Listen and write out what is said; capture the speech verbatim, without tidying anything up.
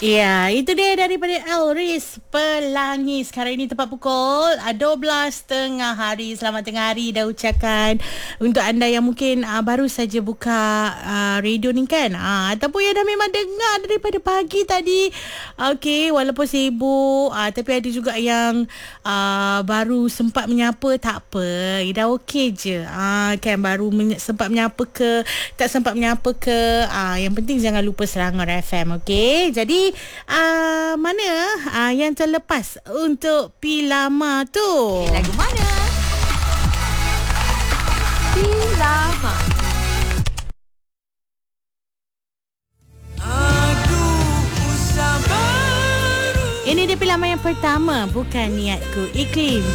Ya, itu dia daripada Elris Pelangi. Sekarang ini tepat pukul uh, dua belas tengah hari. Selamat tengah hari dah ucapkan untuk anda yang mungkin uh, baru saja buka uh, radio ni kan, uh, ataupun yang dah memang dengar daripada pagi tadi. Okey, walaupun sibuk, uh, tapi ada juga yang uh, baru sempat menyapa. Tak apa, dah okey je. uh, Kan baru menye- sempat menyapa ke, tak sempat menyapa ke, uh, yang penting jangan lupa Selangor F M. Okey, jadi Uh, mana uh, yang terlepas untuk Pilama tu? Lagu mana? Pilama. Ini dia Pilama yang pertama, Bukan Niatku, Iklim.